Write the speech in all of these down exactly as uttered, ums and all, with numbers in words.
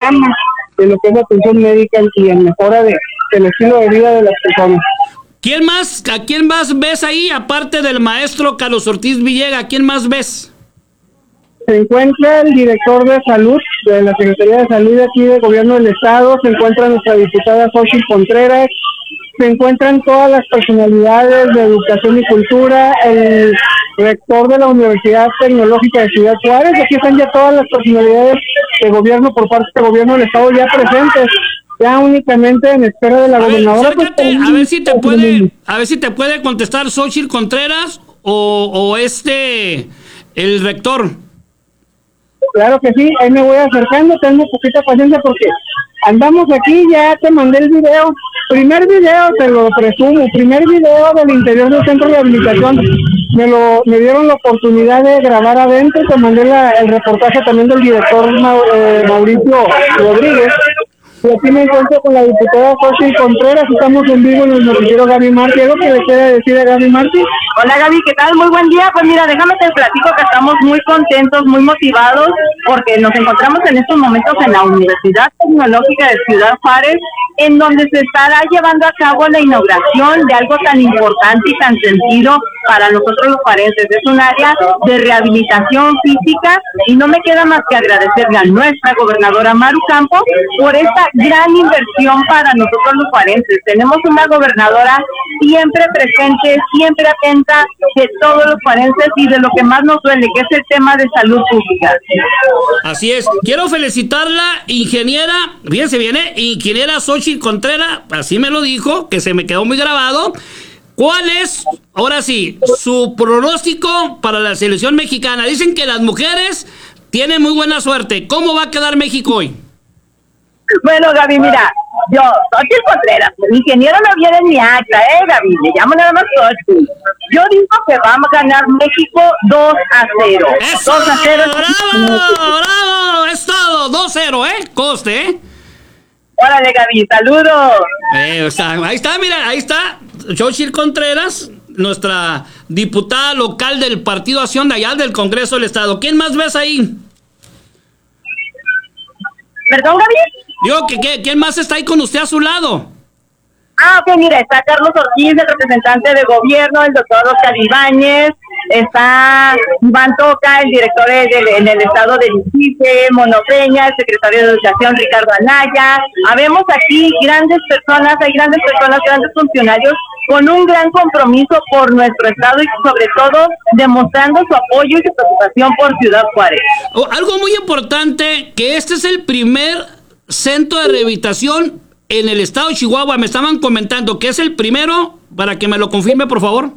gama de lo que es la atención médica y en mejora de, del estilo de vida de las personas. ¿Quién más, a quién más ves ahí, aparte del maestro Carlos Ortiz Villega? ¿Quién más ves? Se encuentra el director de salud de la Secretaría de Salud de aquí del Gobierno del Estado, se encuentra nuestra diputada Xochitl Contreras, se encuentran todas las personalidades de educación y cultura, el rector de la Universidad Tecnológica de Ciudad Juárez. Aquí están ya todas las personalidades de gobierno por parte del Gobierno del Estado ya presentes, ya únicamente en espera de la a gobernadora. Ver, acércate, a ver si te puede, a ver si te puede contestar Xochitl Contreras o, o este, el rector. Claro que sí, ahí me voy acercando, tengo poquita paciencia porque andamos aquí, ya te mandé el video, primer video, te lo presumo, primer video del interior del centro de rehabilitación, me lo me dieron la oportunidad de grabar adentro, te mandé la, el reportaje también del director Mau, eh, Mauricio Rodríguez, y aquí me encuentro con la diputada Xochitl Contreras, estamos en vivo en el noticiero Gaby Martí. ¿Algo que le quiera decir a Gaby Martí? Hola Gaby, ¿qué tal? Muy buen día. Pues mira, déjame te platico que estamos muy contentos, muy motivados, porque nos encontramos en estos momentos en la Universidad Tecnológica de Ciudad Juárez, en donde se estará llevando a cabo la inauguración de algo tan importante y tan sentido para nosotros los juarenses. Es un área de rehabilitación física y no me queda más que agradecerle a nuestra gobernadora Maru Campos por esta gran inversión para nosotros los juarenses. Tenemos una gobernadora siempre presente, siempre atenta de todos los juarenses y de lo que más nos duele, que es el tema de salud pública. Así es. Quiero felicitarla, ingeniera, fíjense bien, ¿eh? Ingeniera Xochitl Contreras, así me lo dijo, que se me quedó muy grabado. ¿Cuál es, ahora sí, su pronóstico para la selección mexicana? Dicen que las mujeres tienen muy buena suerte. ¿Cómo va a quedar México hoy? Bueno, Gaby, mira, yo, Xochitl Contreras, el ingeniero no viene en mi acta, ¿eh, Gaby? Le llamo nada más Xochitl. Yo digo que vamos a ganar México dos a cero. ¡Eso! dos a cero. ¡Bravo! ¡Bravo! Es todo, dos cero, ¿eh? Coste, ¿eh? Órale, Gaby, saludos. Eh, o sea, ahí está, mira, ahí está Xochitl Contreras, nuestra diputada local del Partido Acción de allá del Congreso del Estado. ¿Quién más ves ahí? ¿Perdón, Gaby? Digo, que, que, ¿quién más está ahí con usted a su lado? Ah, ok, mira, está Carlos Ortiz, el representante de gobierno, el doctor Oscar Ibáñez, está Iván Toca, el director de, de, en el estado de Licite, Mono Peña, el secretario de Educación Ricardo Anaya. Habemos aquí grandes personas, hay grandes personas, grandes funcionarios con un gran compromiso por nuestro estado y sobre todo demostrando su apoyo y su preocupación por Ciudad Juárez. Oh, algo muy importante, que este es el primer centro de rehabilitación en el estado de Chihuahua. Me estaban comentando que es el primero, para que me lo confirme, por favor.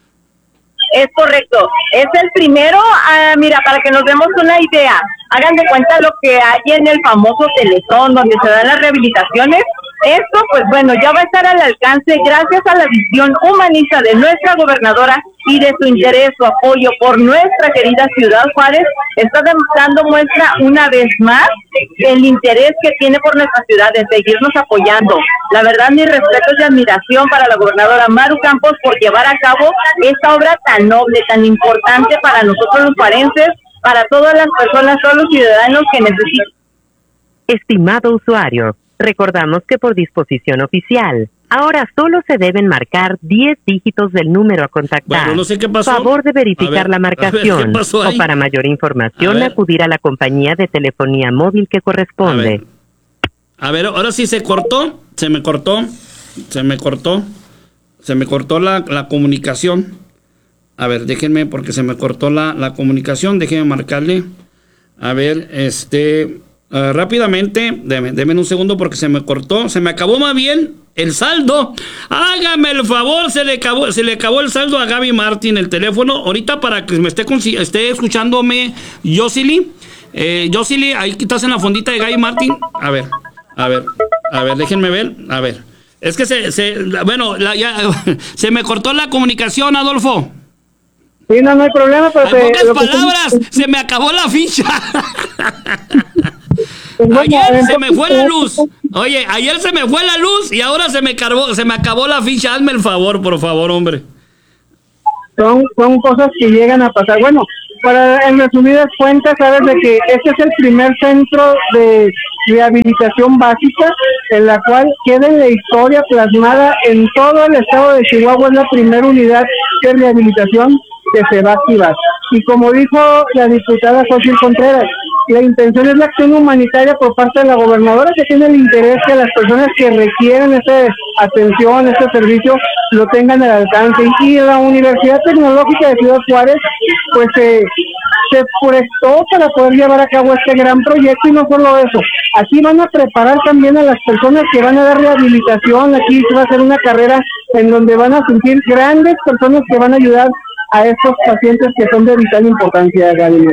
Es correcto, es el primero. Uh, mira, para que nos demos una idea, hagan de cuenta lo que hay en el famoso Teletón, donde se dan las rehabilitaciones. Esto, pues bueno, ya va a estar al alcance gracias a la visión humanista de nuestra gobernadora y de su interés, su apoyo por nuestra querida Ciudad Juárez. Está dando muestra una vez más el interés que tiene por nuestra ciudad de seguirnos apoyando. La verdad, mis respetos y admiración para la gobernadora Maru Campos por llevar a cabo esta obra tan noble, tan importante para nosotros los juarenses, para todas las personas, todos los ciudadanos que necesitan. Estimado usuario, recordamos que por disposición oficial, ahora solo se deben marcar diez dígitos del número a contactar. Bueno, no sé qué pasó. Favor de verificar ver, la marcación ver, o para mayor información a acudir a la compañía de telefonía móvil que corresponde. A ver. a ver, ahora sí se cortó, se me cortó, se me cortó, se me cortó la, la comunicación. A ver, déjenme, porque se me cortó la, la comunicación, déjenme marcarle. A ver, este... Uh, rápidamente, déme, déme un segundo porque se me cortó, se me acabó más bien el saldo. Hágame el favor, se le acabó, se le acabó el saldo a Gaby Martí en el teléfono. Ahorita para que me esté, esté escuchándome Yosili, eh, Yosili, ahí estás en la fondita de Gaby Martí. A ver, a ver, a ver, déjenme ver, a ver. Es que se, se bueno, la, ya, se me cortó la comunicación, Adolfo. Sí, no, no hay problema. Pero en pocas palabras, que... se me acabó la ficha. Ayer se me fue la luz. Oye, ayer se me fue la luz y ahora se me cargó, se me acabó la ficha. Hazme el favor, por favor, hombre. Son, son cosas que llegan a pasar. Bueno, para, en resumidas cuentas, sabes de que este es el primer centro de rehabilitación básica en la cual queda en la historia plasmada en todo el estado de Chihuahua. Es la primera unidad de rehabilitación que se va a activar. Y como dijo la diputada Xochitl Contreras, la intención es la acción humanitaria por parte de la gobernadora, que tiene el interés que las personas que requieren esta atención, este servicio, lo tengan al alcance. Y la Universidad Tecnológica de Ciudad Juárez, pues eh, se prestó para poder llevar a cabo este gran proyecto. Y no solo eso, aquí van a preparar también a las personas que van a dar rehabilitación. Aquí va a ser una carrera en donde van a surgir grandes personas que van a ayudar a estos pacientes que son de vital importancia, Gaby.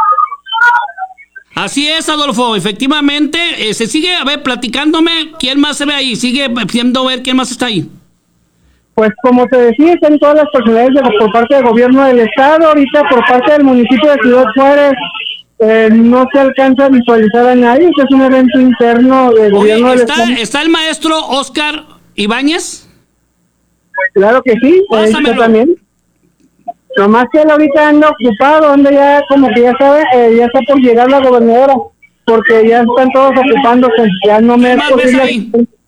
Así es, Adolfo, efectivamente, eh, se sigue, a ver, platicándome, ¿quién más se ve ahí? Sigue viendo a ver quién más está ahí. Pues como te decía, están todas las personalidades de, por parte del gobierno del estado. Ahorita por parte del municipio de Ciudad Juárez eh, no se alcanza a visualizar a nadie. Este es un evento interno del gobierno Oye, del ¿está, estado. ¿Está el maestro Oscar Ibáñez? Claro que sí, está también. Nomás que él ahorita anda ocupado, donde ya como que ya sabe, eh, ya está por llegar la gobernadora, porque ya están todos ocupándose, ya no me es posible.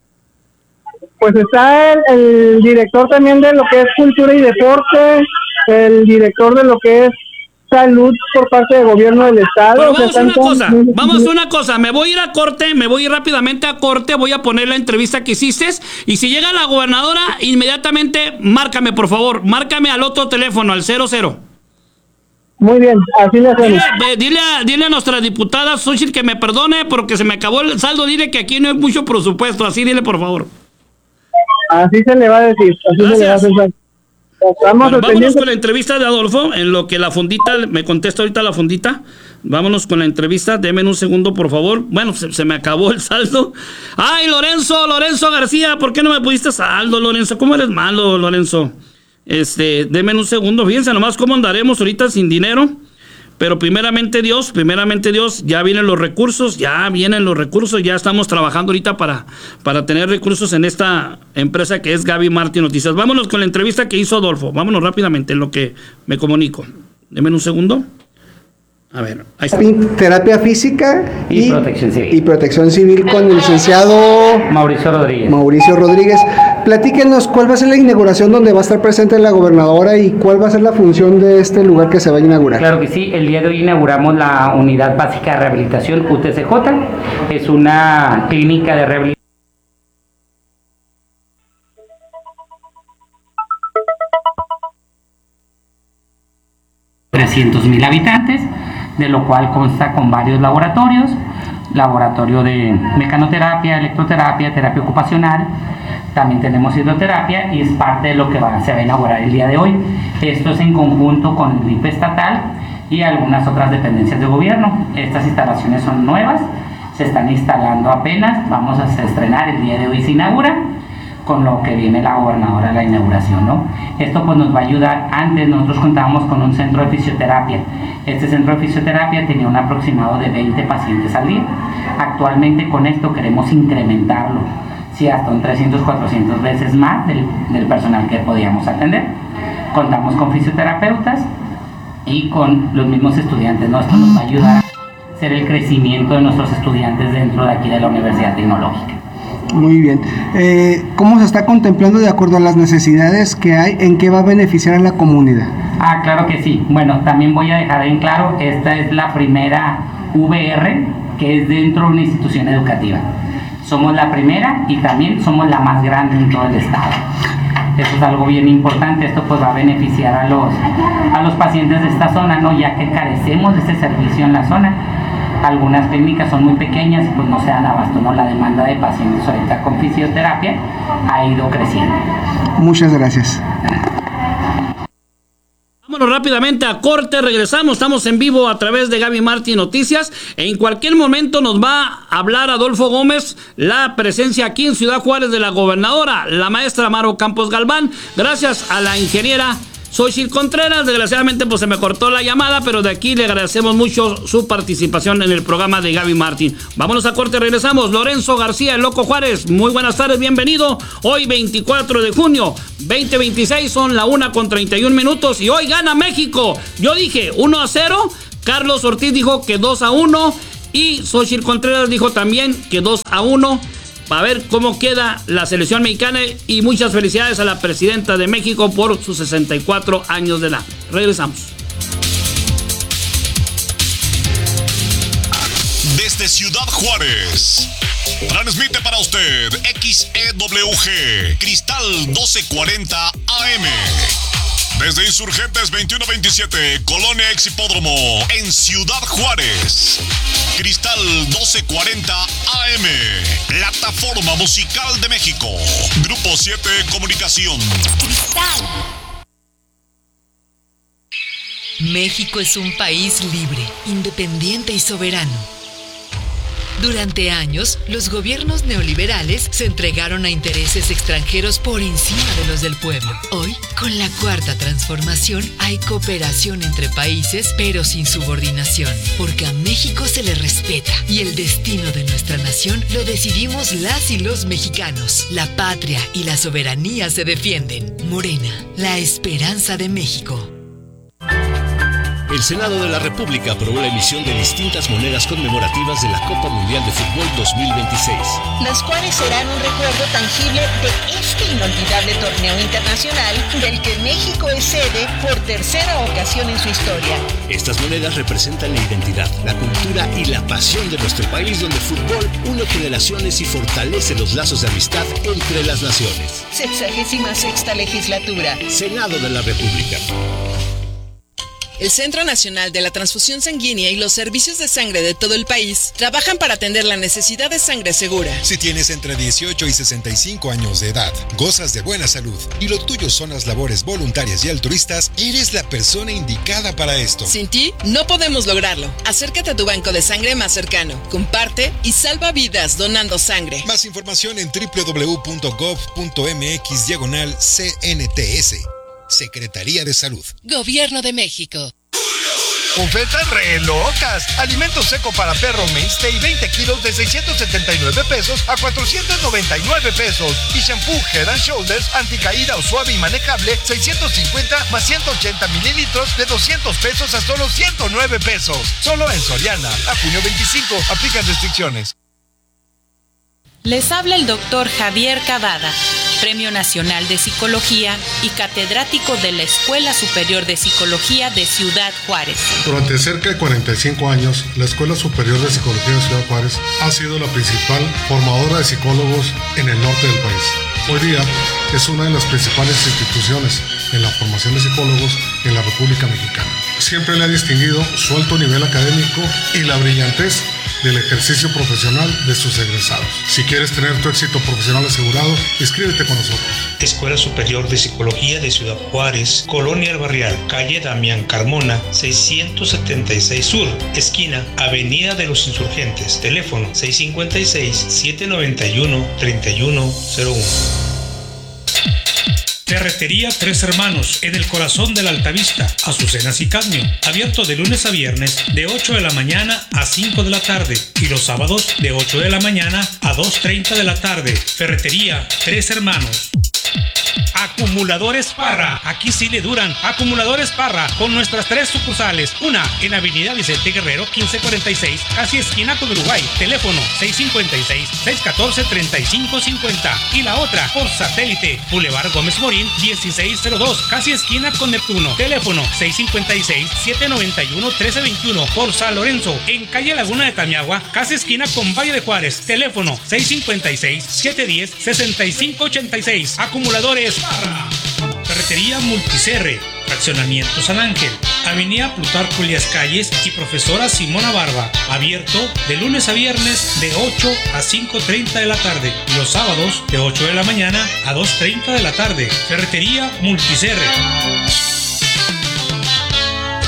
Pues está el, el director también de lo que es cultura y deporte, el director de lo que es salud por parte del gobierno del estado. Pero o sea, vamos a una todos... cosa, vamos a una cosa, me voy a ir a corte, me voy a ir rápidamente a corte, voy a poner la entrevista que hiciste, y si llega la gobernadora, inmediatamente márcame, por favor, márcame al otro teléfono, al cero cero. Muy bien, así le hacemos. Dile, dile, a, dile a nuestra diputada Xochitl que me perdone porque se me acabó el saldo, dile que aquí no hay mucho presupuesto, así dile por favor. Así se le va a decir, así Gracias. se le va a pensar. Bueno, vámonos con la entrevista de Adolfo, en lo que la fundita, me contesta ahorita la fundita. Vámonos con la entrevista, denme un segundo, por favor. Bueno, se, se me acabó el saldo. Ay, Lorenzo, Lorenzo García, ¿por qué no me pusiste saldo, Lorenzo? ¿Cómo eres malo, Lorenzo? Este, denme un segundo, fíjense nomás cómo andaremos ahorita sin dinero. Pero primeramente Dios, primeramente Dios, ya vienen los recursos, ya vienen los recursos, ya estamos trabajando ahorita para, para tener recursos en esta empresa que es Gaby Martín Noticias. Vámonos con la entrevista que hizo Adolfo, vámonos rápidamente en lo que me comunico. Denme un segundo. A ver, ahí está. Terapia física y, y, protección civil. y protección civil con el licenciado Mauricio Rodríguez. Mauricio Rodríguez. Platíquenos cuál va a ser la inauguración donde va a estar presente la gobernadora y cuál va a ser la función de este lugar que se va a inaugurar. Claro que sí, el día de hoy inauguramos la Unidad Básica de Rehabilitación U T C J. Es una clínica de rehabilitación trescientos mil habitantes, de lo cual consta con varios laboratorios, laboratorio de mecanoterapia, electroterapia, terapia ocupacional, también tenemos hidroterapia y es parte de lo que va, se va a inaugurar el día de hoy. Esto es en conjunto con el I P estatal y algunas otras dependencias de gobierno. Estas instalaciones son nuevas, se están instalando apenas, vamos a estrenar el día de hoy, se inaugura, con lo que viene la gobernadora a la inauguración, ¿no? Esto pues nos va a ayudar. Antes nosotros contábamos con un centro de fisioterapia. Este centro de fisioterapia tenía un aproximado de veinte pacientes al día. Actualmente con esto queremos incrementarlo, sí, hasta un trescientos, cuatrocientas veces más del, del personal que podíamos atender. Contamos con fisioterapeutas y con los mismos estudiantes, ¿no? Esto nos va a ayudar a hacer el crecimiento de nuestros estudiantes dentro de aquí de la Universidad Tecnológica. Muy bien. Eh, ¿Cómo se está contemplando de acuerdo a las necesidades que hay? ¿En qué va a beneficiar a la comunidad? Ah, claro que sí. Bueno, también voy a dejar en claro, esta es la primera V R que es dentro de una institución educativa. Somos la primera y también somos la más grande dentro del estado. Eso es algo bien importante. Esto pues va a beneficiar a los, a los pacientes de esta zona, ¿no? Ya que carecemos de este servicio en la zona. Algunas clínicas son muy pequeñas y pues no se dan abasto, ¿no? La demanda de pacientes ahorita con fisioterapia ha ido creciendo. Muchas gracias. Vámonos rápidamente a corte, regresamos, estamos en vivo a través de Gaby Martín Noticias. En cualquier momento nos va a hablar Adolfo Gómez, la presencia aquí en Ciudad Juárez de la gobernadora, la maestra Maro Campos Galván, gracias a la ingeniera Xochitl Contreras. Desgraciadamente pues se me cortó la llamada, pero de aquí le agradecemos mucho su participación en el programa de Gaby Martín. Vámonos a corte, regresamos. Lorenzo García, el Loco Juárez, muy buenas tardes, bienvenido. Hoy veinticuatro de junio veinte veintiséis, son la una con treinta y un minutos y hoy gana México. Yo dije uno a cero, Carlos Ortiz dijo que dos a uno y Xochitl Contreras dijo también que dos a uno. Para ver cómo queda la selección mexicana y muchas felicidades a la presidenta de México por sus sesenta y cuatro años de edad. Regresamos. Desde Ciudad Juárez, transmite para usted X E W G, Cristal doce cuarenta A M. Desde Insurgentes veintiuno veintisiete, Colonia Ex Hipódromo, en Ciudad Juárez. Cristal doce cuarenta A M, plataforma musical de México. Grupo siete Comunicación. Cristal. México es un país libre, independiente y soberano. Durante años, los gobiernos neoliberales se entregaron a intereses extranjeros por encima de los del pueblo. Hoy, con la cuarta transformación, hay cooperación entre países, pero sin subordinación, porque a México se le respeta y el destino de nuestra nación lo decidimos las y los mexicanos. La patria y la soberanía se defienden. Morena, la esperanza de México. El Senado de la República aprobó la emisión de distintas monedas conmemorativas de la Copa Mundial de Fútbol dos mil veintiséis. Las cuales serán un recuerdo tangible de este inolvidable torneo internacional del que México es sede por tercera ocasión en su historia. Estas monedas representan la identidad, la cultura y la pasión de nuestro país, donde el fútbol une generaciones y fortalece los lazos de amistad entre las naciones. Sexagésima sexta legislatura. Senado de la República. El Centro Nacional de la Transfusión Sanguínea y los servicios de sangre de todo el país trabajan para atender la necesidad de sangre segura. Si tienes entre dieciocho y sesenta y cinco años de edad, gozas de buena salud y lo tuyo son las labores voluntarias y altruistas, eres la persona indicada para esto. Sin ti, no podemos lograrlo. Acércate a tu banco de sangre más cercano, comparte y salva vidas donando sangre. Más información en doble u doble u doble u punto gov punto m x diagonal C N T S. Secretaría de Salud. Gobierno de México. Ofertas re locas. Alimento seco para perro Mainstay veinte kilos de seiscientos setenta y nueve pesos a cuatrocientos noventa y nueve pesos. Y shampoo Head and Shoulders anticaída o suave y manejable seiscientos cincuenta más ciento ochenta mililitros de doscientos pesos a solo ciento nueve pesos. Solo en Soriana. A junio veinticinco. Aplican restricciones. Les habla el doctor Javier Cavada, Premio Nacional de Psicología y catedrático de la Escuela Superior de Psicología de Ciudad Juárez. Durante cerca de cuarenta y cinco años, la Escuela Superior de Psicología de Ciudad Juárez ha sido la principal formadora de psicólogos en el norte del país. Hoy día es una de las principales instituciones en la formación de psicólogos en la República Mexicana. Siempre le ha distinguido su alto nivel académico y la brillantez del ejercicio profesional de sus egresados. Si quieres tener tu éxito profesional asegurado, inscríbete con nosotros. Escuela Superior de Psicología de Ciudad Juárez, Colonia El Barrial, calle Damián Carmona, seiscientos setenta y seis Sur, esquina Avenida de los Insurgentes, teléfono seis cinco seis, siete nueve uno, tres uno cero uno. Ferretería Tres Hermanos, en el corazón de la Altavista, Azucenas y Cadmio, abierto de lunes a viernes de ocho de la mañana a cinco de la tarde y los sábados de ocho de la mañana a dos treinta de la tarde. Ferretería Tres Hermanos. Acumuladores Parra, aquí sí le duran. Acumuladores Parra, con nuestras tres sucursales. Una en Avenida Vicente Guerrero quince cuarenta y seis, casi esquina con Uruguay. Teléfono seis cinco seis, seis uno cuatro, tres cinco cinco cero. Y la otra por satélite, Boulevard Gómez Morín dieciséis cero dos, casi esquina con Neptuno. Teléfono seis cinco seis, siete nueve uno, uno tres dos uno. Por San Lorenzo, en calle Laguna de Tamiagua, casi esquina con Valle de Juárez. Teléfono seis cinco seis, siete uno cero, seis cinco ocho seis. Acumuladores Parra. Ferretería Multicerre, Fraccionamiento San Ángel, Avenida Plutarco Elías Calles y Profesora Simona Barba, abierto de lunes a viernes de ocho a cinco treinta de la tarde y los sábados de ocho de la mañana a dos treinta de la tarde. Ferretería Multicerre.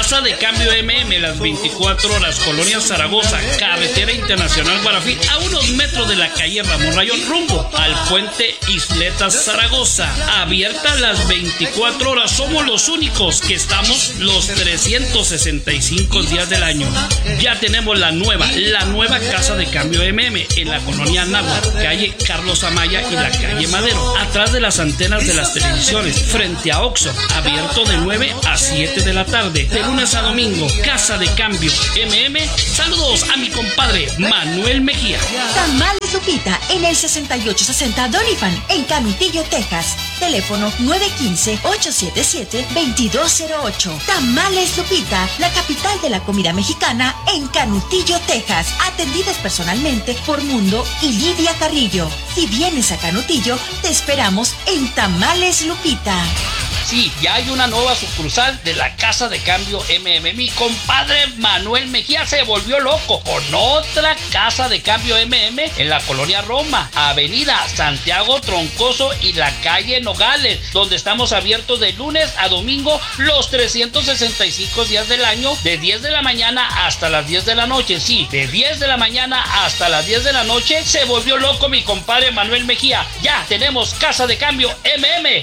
Casa de Cambio M M, las veinticuatro horas, Colonia Zaragoza, Carretera Internacional Guarafí, a unos metros de la calle Ramón Rayón, rumbo al puente Isletas Zaragoza. Abierta las veinticuatro horas, somos los únicos que estamos los trescientos sesenta y cinco días del año. Ya tenemos la nueva, la nueva Casa de Cambio M M en la colonia Náhuatl, calle Carlos Amaya y la calle Madero, atrás de las antenas de las televisiones, frente a Oxxo, abierto de nueve a siete de la tarde, de lunes a domingo. Casa de Cambio M M. Saludos a mi compadre Manuel Mejía. Tamales Lupita en el sesenta y ocho sesenta Doniphan en Canutillo, Texas. Teléfono nueve uno cinco, ocho siete siete, dos dos cero ocho. Tamales Lupita, la capital de la comida mexicana en Canutillo, Texas. Atendidas personalmente por Mundo y Lidia Carrillo. Si vienes a Canutillo, te esperamos en Tamales Lupita. Sí, ya hay una nueva sucursal de la Casa de Cambio M M. Mi compadre Manuel Mejía se volvió loco con otra Casa de Cambio M M en la colonia Roma, Avenida Santiago Troncoso y la calle Nogales, donde estamos abiertos de lunes a domingo los trescientos sesenta y cinco días del año, de diez de la mañana hasta las diez de la noche. Sí, de diez de la mañana hasta las diez de la noche. Se volvió loco mi compadre Manuel Mejía. Ya tenemos Casa de Cambio M M.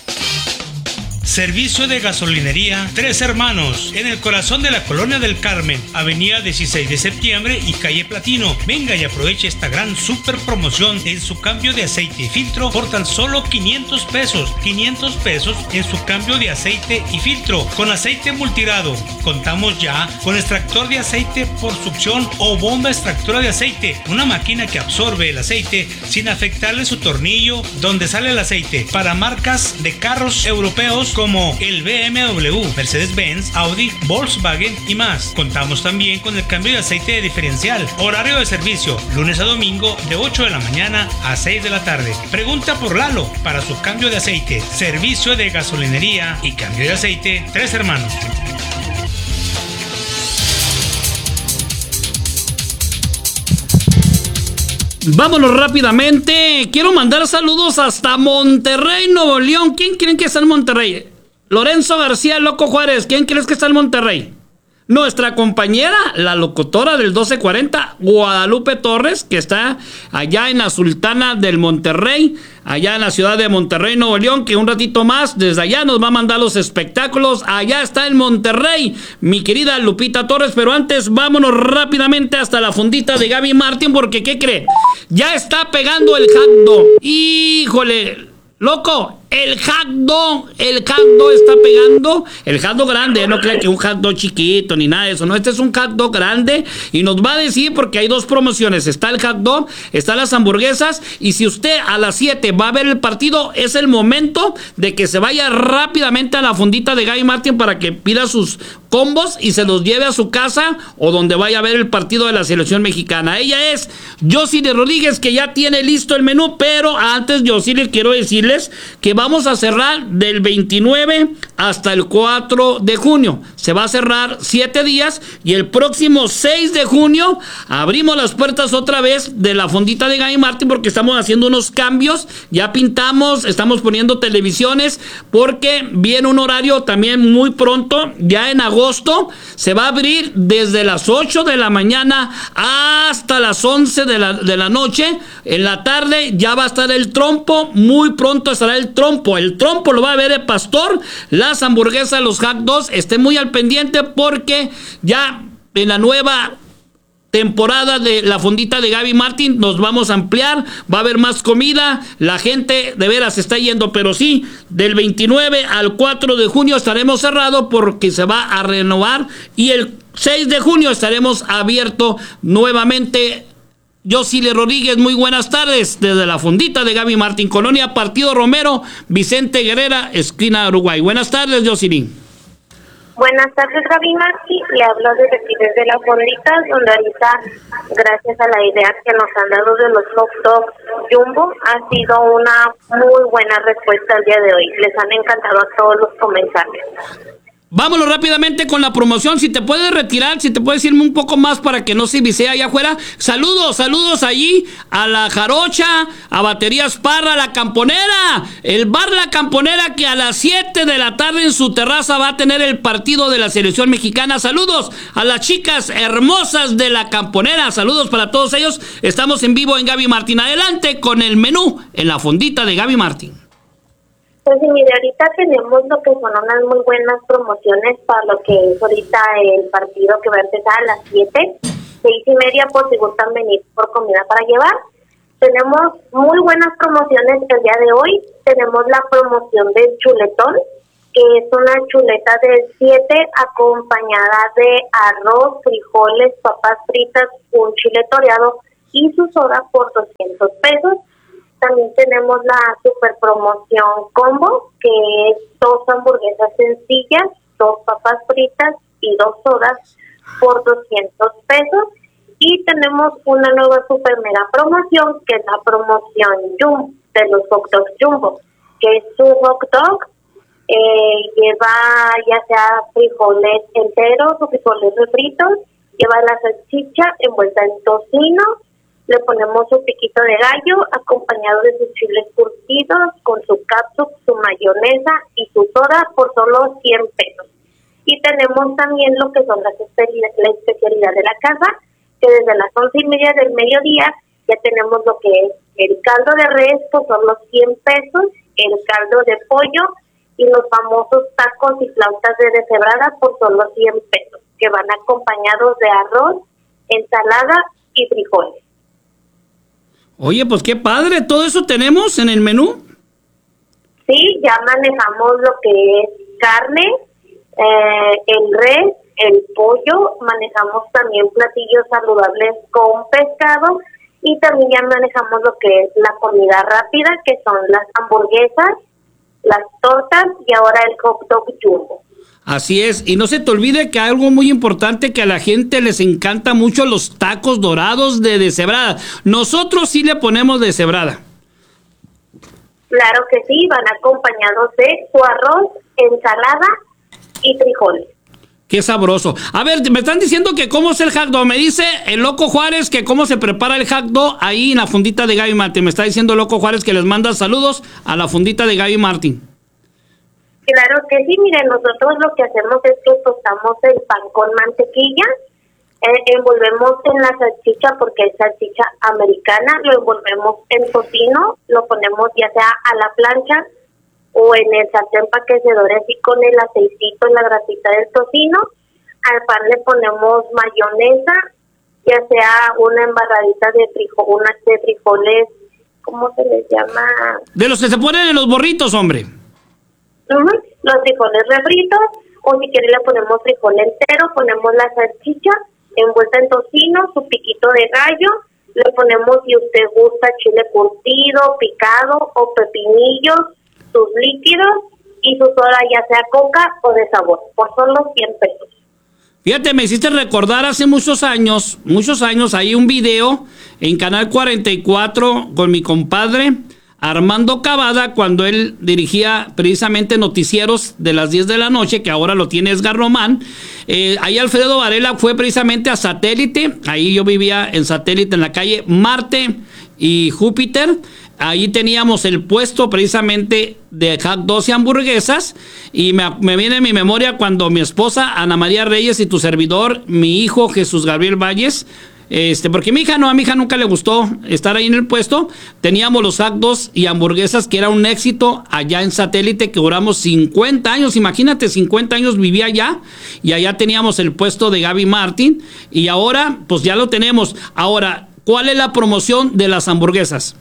Servicio de gasolinería Tres Hermanos, en el corazón de la Colonia del Carmen, avenida dieciséis de septiembre y calle Platino. Venga y aproveche esta gran super promoción en su cambio de aceite y filtro por tan solo quinientos pesos. quinientos pesos en su cambio de aceite y filtro con aceite multirado. Contamos ya con extractor de aceite por succión o bomba extractora de aceite, una máquina que absorbe el aceite sin afectarle su tornillo donde sale el aceite, para marcas de carros europeos como el B M W, Mercedes-Benz, Audi, Volkswagen y más. Contamos también con el cambio de aceite de diferencial. Horario de servicio, lunes a domingo de ocho de la mañana a seis de la tarde. Pregunta por Lalo para su cambio de aceite. Servicio de gasolinería y cambio de aceite Tres Hermanos. Vámonos rápidamente. Quiero mandar saludos hasta Monterrey, Nuevo León. ¿Quién creen que está en Monterrey? Lorenzo García Loco Juárez. ¿Quién crees que está en Monterrey? Nuestra compañera, la locutora del doce cuarenta, Guadalupe Torres, que está allá en la Sultana del Monterrey, allá en la ciudad de Monterrey, Nuevo León, que un ratito más desde allá nos va a mandar los espectáculos. Allá está en Monterrey, mi querida Lupita Torres. Pero antes, vámonos rápidamente hasta la fundita de Gaby Martín, porque ¿qué cree? Ya está pegando el hot dog. Híjole, loco, el hot dog, el hot dog está pegando, el hot dog grande, no crea que un hot dog chiquito ni nada de eso, no, este es un hot dog grande y nos va a decir porque hay dos promociones, está el hot dog, están las hamburguesas, y si usted a las siete va a ver el partido, es el momento de que se vaya rápidamente a la fundita de Gaby Martín para que pida sus combos y se los lleve a su casa o donde vaya a ver el partido de la selección mexicana. Ella es Yosile Rodríguez, que ya tiene listo el menú, pero antes, Yosile, quiero decirles que vamos a cerrar del veintinueve hasta el cuatro de junio. Se va a cerrar siete días y el próximo seis de junio abrimos las puertas otra vez de la fondita de Gaby Martín porque estamos haciendo unos cambios. Ya pintamos, estamos poniendo televisiones porque viene un horario también muy pronto. Ya en agosto se va a abrir desde las ocho de la mañana hasta las once de la, de la noche. En la tarde ya va a estar el trompo. Muy pronto estará el trompo. El trompo lo va a ver el pastor, las hamburguesas, los hot dogs. Esté muy al pendiente porque ya en la nueva temporada de la fondita de Gaby Martín nos vamos a ampliar, va a haber más comida, la gente de veras se está yendo, pero sí, del veintinueve al cuatro de junio estaremos cerrados porque se va a renovar y el seis de junio estaremos abiertos nuevamente. Yosile Rodríguez, muy buenas tardes, desde la fondita de Gaby Martín, Colonia Partido Romero, Vicente Guerrera, esquina Uruguay. Buenas tardes, Yosile. Buenas tardes, Gaby Martín. Le hablo desde aquí, desde la fondita, donde ahorita, gracias a la idea que nos han dado de los hot dogs Jumbo, ha sido una muy buena respuesta el día de hoy. Les han encantado a todos los comentarios. Vámonos rápidamente con la promoción. Si te puedes retirar, si te puedes irme un poco más para que no se visee allá afuera. Saludos, saludos allí a La Jarocha, a Baterías Parra, La Camponera. El bar La Camponera que a las siete de la tarde en su terraza va a tener el partido de la selección mexicana. Saludos a las chicas hermosas de La Camponera. Saludos para todos ellos. Estamos en vivo en Gaby Martín. Adelante con el menú en la fondita de Gaby Martín. Pues sí, mire, ahorita tenemos lo que son unas muy buenas promociones para lo que es ahorita el partido que va a empezar a las siete, seis y media, por si gustan venir por comida para llevar. Tenemos muy buenas promociones el día de hoy. Tenemos la promoción del chuletón, que es una chuleta de siete acompañada de arroz, frijoles, papas fritas, un chile toreado y su soda por doscientos pesos. También tenemos la super promoción combo, que es dos hamburguesas sencillas, dos papas fritas y dos sodas por doscientos pesos. Y tenemos una nueva super mega promoción, que es la promoción Jumbo, de los hot dogs Jumbo, que es su hot dog, eh, lleva ya sea frijoles enteros o frijoles refritos, lleva la salchicha envuelta en tocino, le ponemos un piquito de gallo acompañado de sus chiles curtidos con su catsup, su mayonesa y su soda por solo cien pesos. Y tenemos también lo que son las especialidades, la especialidad de la casa, que desde las once y media del mediodía ya tenemos lo que es el caldo de res por solo cien pesos, el caldo de pollo y los famosos tacos y flautas de deshebrada por solo cien pesos, que van acompañados de arroz, ensalada y frijoles. Oye, pues qué padre, ¿todo eso tenemos en el menú? Sí, ya manejamos lo que es carne, eh, el res, el pollo, manejamos también platillos saludables con pescado y también ya manejamos lo que es la comida rápida, que son las hamburguesas, las tortas y ahora el hot dog Jumbo. Así es, y no se te olvide que hay algo muy importante que a la gente les encanta mucho, los tacos dorados de deshebrada. Nosotros sí le ponemos deshebrada. Claro que sí, van acompañados de su arroz, ensalada y frijoles. Qué sabroso. A ver, me están diciendo que cómo es el hot dog. Me dice el Loco Juárez que cómo se prepara el hot dog ahí en la fundita de Gaby Martín. Me está diciendo el Loco Juárez que les manda saludos a la fundita de Gaby Martín. Claro que sí, miren, nosotros lo que hacemos es que tostamos el pan con mantequilla, eh, envolvemos en la salchicha, porque es salchicha americana, lo envolvemos en tocino, lo ponemos ya sea a la plancha o en el sartén para que se dore así con el aceitito, la grasita del tocino. Al pan le ponemos mayonesa, ya sea una embarradita de frijoles, unas de frijoles, ¿cómo se les llama? De los que se ponen en los burritos, hombre. Uh-huh. Los frijoles refritos, o si quiere le ponemos frijol entero, ponemos la salchicha envuelta en tocino, su piquito de gallo, le ponemos, si usted gusta, chile curtido, picado o pepinillos, sus líquidos y su soda, ya sea coca o de sabor, por solo cien pesos. Fíjate, me hiciste recordar hace muchos años, muchos años, hay un video en Canal cuarenta y cuatro con mi compadre Armando Cavada, cuando él dirigía precisamente noticieros de las diez de la noche, que ahora lo tiene Edgar Román. Eh, ahí Alfredo Varela fue precisamente a Satélite, ahí yo vivía en Satélite, en la calle Marte y Júpiter. Ahí teníamos el puesto precisamente de hot dogs y hamburguesas, y me, me viene en mi memoria cuando mi esposa Ana María Reyes y tu servidor, mi hijo Jesús Gabriel Valles, Este, porque mi hija no, a mi hija nunca le gustó estar ahí en el puesto. Teníamos los hot dogs y hamburguesas, que era un éxito allá en Satélite, que duramos cincuenta años. Imagínate, cincuenta años vivía allá, y allá teníamos el puesto de Gaby Martín, y ahora pues ya lo tenemos. Ahora, ¿cuál es la promoción de las hamburguesas?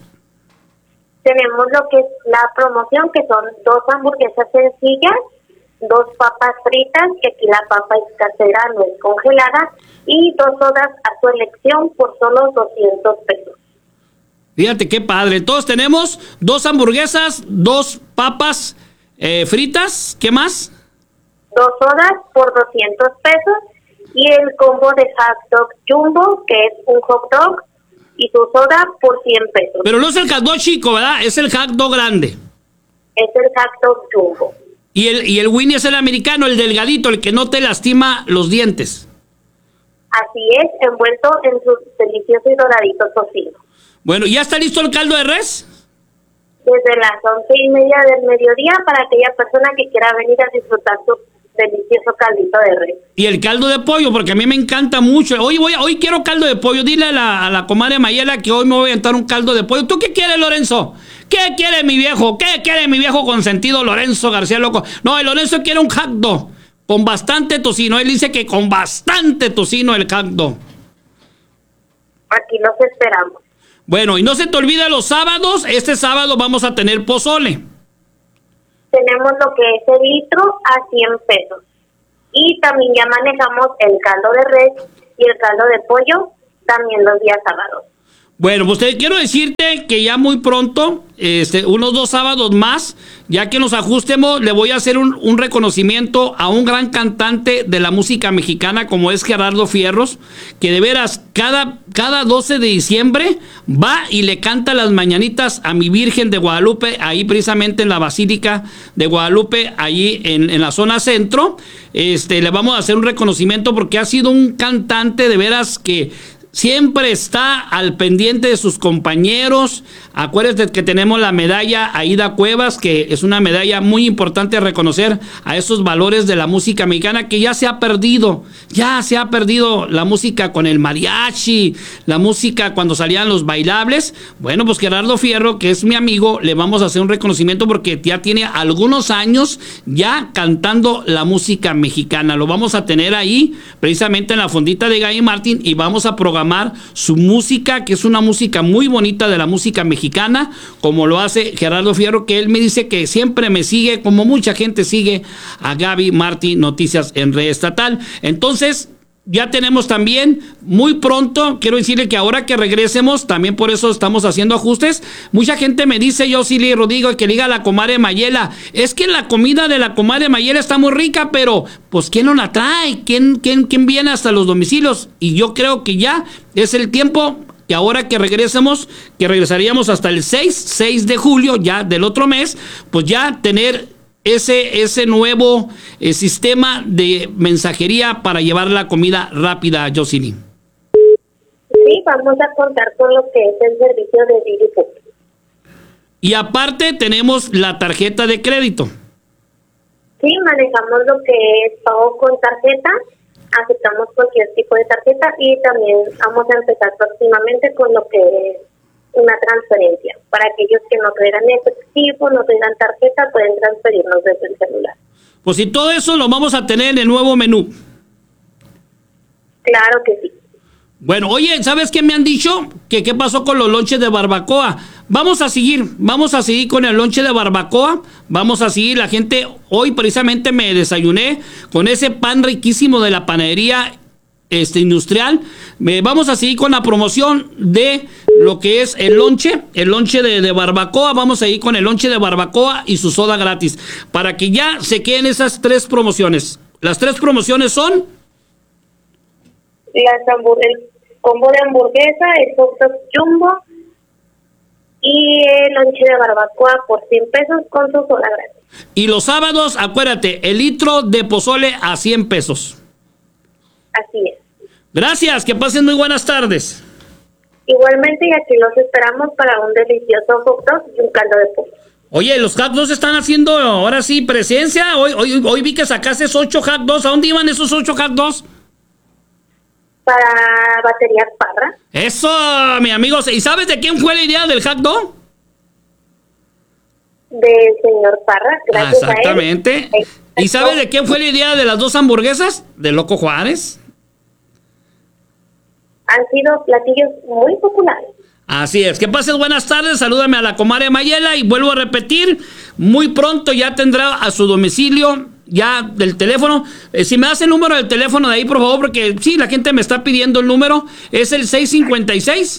Tenemos lo que es la promoción, que son dos hamburguesas sencillas, dos papas fritas, que aquí la papa es casera, no es congelada, y dos sodas a su elección por solo doscientos pesos. Fíjate qué padre. Todos tenemos dos hamburguesas, dos papas eh, fritas, ¿qué más? Dos sodas por doscientos pesos y el combo de hot dog Jumbo, que es un hot dog y su soda por cien pesos. Pero no es el hot dog chico, ¿verdad? Es el hot dog grande. Es el hot dog Jumbo. Y el, y el Winnie es el americano, el delgadito, el que no te lastima los dientes. Así es, envuelto en su delicioso y doradito tocino. Bueno, ¿ya está listo el caldo de res? Desde las once y media del mediodía para aquella persona que quiera venir a disfrutar su delicioso caldito de res. Y el caldo de pollo, porque a mí me encanta mucho. Hoy voy, hoy quiero caldo de pollo. Dile a la, a la comadre Mayela que hoy me voy a aventar un caldo de pollo. ¿Tú qué quieres, Lorenzo? ¿Qué quiere mi viejo? ¿Qué quiere mi viejo consentido Lorenzo García Loco? No, el Lorenzo quiere un hot dog con bastante tocino. Él dice que con bastante tocino el hot dog. Aquí los esperamos. Bueno, y no se te olvide los sábados. Este sábado vamos a tener pozole. Tenemos lo que es el litro a cien pesos. Y también ya manejamos el caldo de res y el caldo de pollo también los días sábados. Bueno, pues te quiero decirte que ya muy pronto, este, unos dos sábados más, ya que nos ajustemos, le voy a hacer un, un reconocimiento a un gran cantante de la música mexicana como es Gerardo Fierros, que de veras cada, cada doce de diciembre va y le canta las mañanitas a mi Virgen de Guadalupe, ahí precisamente en la Basílica de Guadalupe, ahí en, en la zona centro. Este, le vamos a hacer un reconocimiento porque ha sido un cantante de veras que siempre está al pendiente de sus compañeros. Acuérdense que tenemos la medalla Aida Cuevas, que es una medalla muy importante a reconocer a esos valores de la música mexicana que ya se ha perdido. Ya se ha perdido la música con el mariachi, la música cuando salían los bailables. Bueno, pues Gerardo Fierro, que es mi amigo, le vamos a hacer un reconocimiento porque ya tiene algunos años ya cantando la música mexicana. Lo vamos a tener ahí, precisamente en la fondita de Gaby Martín, y vamos a programar su música, que es una música muy bonita de la música mexicana, como lo hace Gerardo Fierro, que él me dice que siempre me sigue, como mucha gente sigue a Gaby Martín Noticias en Red Estatal. Entonces, ya tenemos también muy pronto, quiero decirle que ahora que regresemos, también por eso estamos haciendo ajustes. Mucha gente me dice, yo sí le digo que le diga a la comadre Mayela, es que la comida de la comadre Mayela está muy rica, pero pues ¿quién no la trae? ¿Quién, quién, quién viene hasta los domicilios? Y yo creo que ya es el tiempo que ahora que regresemos, que regresaríamos hasta el seis de julio, ya del otro mes, pues ya tener ese, ese nuevo eh, sistema de mensajería para llevar la comida rápida a Jocelyn. Sí, vamos a contar con lo que es el servicio de Didi Food. Y aparte tenemos la tarjeta de crédito. Sí, manejamos lo que es pago con tarjeta, aceptamos cualquier tipo de tarjeta y también vamos a empezar próximamente con lo que es una transferencia. Para aquellos que no traigan efectivo, no traigan tarjeta, pueden transferirnos desde el celular. Pues si todo eso lo vamos a tener en el nuevo menú. Claro que sí. Bueno, oye, ¿sabes qué me han dicho? Que qué pasó con los lonches de barbacoa. Vamos a seguir, vamos a seguir con el lonche de barbacoa. Vamos a seguir, la gente, hoy precisamente me desayuné con ese pan riquísimo de la panadería este industrial. Me, vamos a seguir con la promoción de lo que es el lonche, el lonche de, de barbacoa. Vamos a ir con el lonche de barbacoa y su soda gratis, para que ya se queden esas tres promociones. Las tres promociones son las hamburguesas, el combo de hamburguesa, el hot dog jumbo y el lonche de barbacoa por cien pesos con su soda gratis. Y los sábados, acuérdate, el litro de pozole a cien pesos. Así es. Gracias, que pasen muy buenas tardes. Igualmente, y aquí los esperamos para un delicioso hot dog y un caldo de pollo. Oye, los hot dogs están haciendo ahora sí presencia. Hoy, hoy, hoy vi que sacaste ocho hot dogs. ¿A dónde iban esos ocho hot dogs? Para Baterías Parra. Eso, mi amigo. ¿Y sabes de quién fue la idea del hot dog? Del señor Parra, gracias ah, exactamente. a él. ¿Y sabes de quién fue la idea de las dos hamburguesas? ¿De Loco Juárez? Han sido platillos muy populares. Así es, que pases buenas tardes, salúdame a la comadre Mayela y vuelvo a repetir, muy pronto ya tendrá a su domicilio ya del teléfono. Eh, si me das el número del teléfono de ahí, por favor, porque sí, la gente me está pidiendo el número, es el seis cinco seis.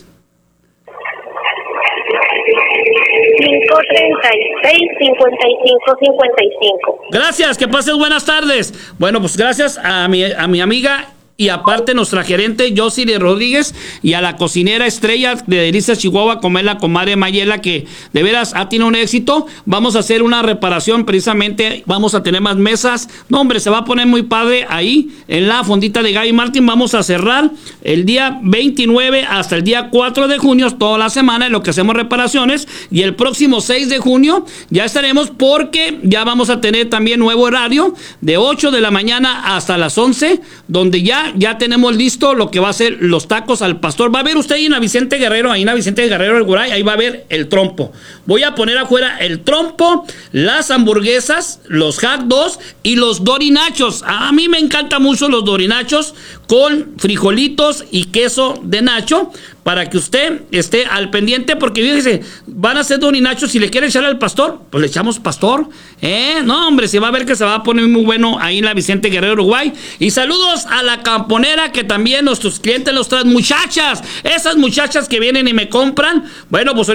cinco treinta y seis, cincuenta y cinco, cincuenta y cinco. Gracias, que pases buenas tardes. Bueno, pues gracias a mi, a mi amiga y aparte nuestra gerente Yossi Rodríguez y a la cocinera estrella de Delicias Chihuahua, como es la comadre Mayela, que de veras ha tenido un éxito. Vamos a hacer una reparación precisamente, vamos a tener más mesas. No, hombre, se va a poner muy padre ahí en la fondita de Gaby Martín. Vamos a cerrar el día veintinueve hasta el día cuatro de junio, toda la semana en lo que hacemos reparaciones, y el próximo seis de junio ya estaremos, porque ya vamos a tener también nuevo horario de ocho de la mañana hasta las once, donde ya ya tenemos listo lo que va a ser los tacos al pastor. Va a ver usted ahí en la Vicente Guerrero, ahí en la Vicente Guerrero, el Guray, ahí va a ver el trompo. Voy a poner afuera el trompo, las hamburguesas, los hot dogs y los dorinachos. A mí me encantan mucho los dorinachos con frijolitos y queso de nacho, para que usted esté al pendiente, porque fíjese, van a hacer dorinachos. Si le quiere echar al pastor, pues le echamos pastor. ¿Eh? No, hombre, se va a ver que se va a poner muy bueno ahí en la Vicente Guerrero, Uruguay. Y saludos a la camponera, que también nuestros clientes los traen. Muchachas, esas muchachas que vienen y me compran, bueno, pues